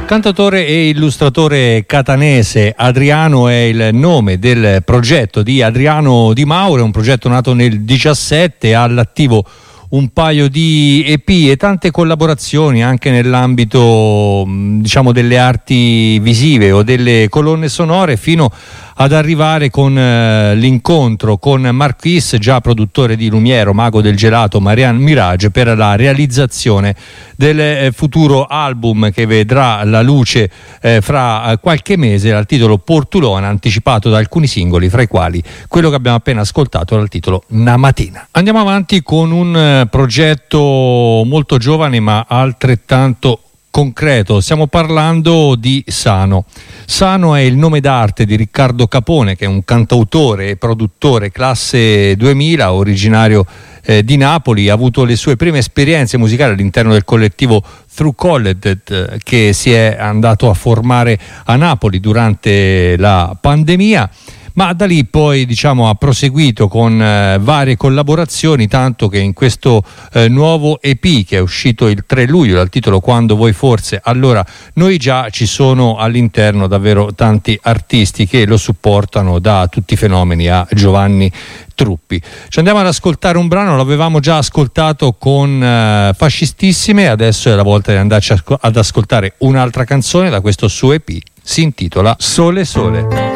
Cantautore e illustratore catanese, Adriano è il nome del progetto di Adriano Di Mauro, è un progetto nato nel 2017, ha all'attivo un paio di EP e tante collaborazioni anche nell'ambito delle arti visive o delle colonne sonore, fino ad arrivare con l'incontro con Marquis, già produttore di Lumiero, mago del gelato, Marianne Mirage, per la realizzazione del futuro album che vedrà la luce fra qualche mese, dal titolo Portulona, anticipato da alcuni singoli, fra i quali quello che abbiamo appena ascoltato dal titolo Na Matina. Andiamo avanti con un progetto molto giovane ma altrettanto concreto. Stiamo parlando di Sano. Sano è il nome d'arte di Riccardo Capone, che è un cantautore e produttore classe 2000, originario di Napoli. Ha avuto le sue prime esperienze musicali all'interno del collettivo Through College, che si è andato a formare a Napoli durante la pandemia. Ma da lì poi ha proseguito con varie collaborazioni, tanto che in questo nuovo EP che è uscito il 3 luglio dal titolo Quando voi forse allora noi già, ci sono all'interno davvero tanti artisti che lo supportano, da tutti i fenomeni a Giovanni Truppi. Ci andiamo ad ascoltare un brano, l'avevamo già ascoltato con Fascistissime, adesso è la volta di andarci ad ascoltare un'altra canzone da questo suo EP, si intitola Sole Sole.